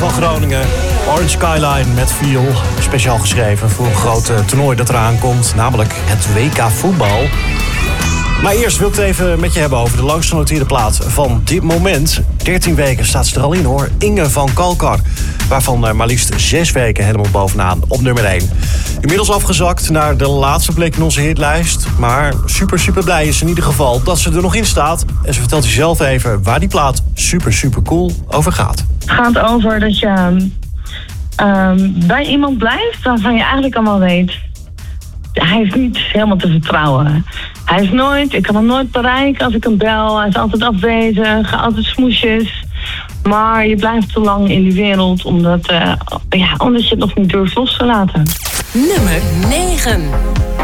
van Groningen. Orange Skyline met Feel. Speciaal geschreven voor een groot toernooi dat eraan komt. Namelijk het WK voetbal. Maar eerst wil ik het even met je hebben over de langst genoteerde plaat van dit moment. 13 weken staat ze er al in hoor. Inge van Kalkar. Waarvan maar liefst 6 weken helemaal bovenaan op nummer 1. Inmiddels afgezakt naar de laatste plek in onze hitlijst. Maar super blij is in ieder geval dat ze er nog in staat. En ze vertelt je zelf even waar die plaat super cool over gaat. Het gaat over dat je bij iemand blijft waarvan je eigenlijk allemaal weet... Hij is niet helemaal te vertrouwen. Ik kan hem nooit bereiken als ik hem bel. Hij is altijd afwezig, altijd smoesjes. Maar je blijft te lang in die wereld omdat je het nog niet durft los te laten. Nummer 9.